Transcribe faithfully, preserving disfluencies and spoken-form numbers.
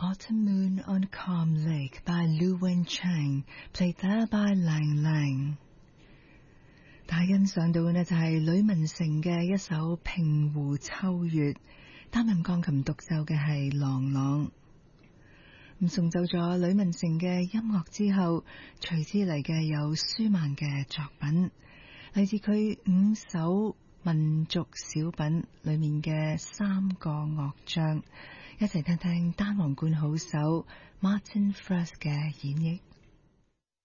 Autumn Moon on a Calm Lake by Lu Wencheng, played there by Lang Lang。大家欣賞到嘅呢就係呂文成嘅一首《平湖秋月》，擔任鋼琴獨奏嘅係郎朗。咁送走咗呂文成嘅音樂之後，隨之嚟嘅有舒曼嘅作品，嚟自佢五首民族小品裏面嘅三個樂章，一齊聽聽單簧管好手 Martin Frost 嘅演繹。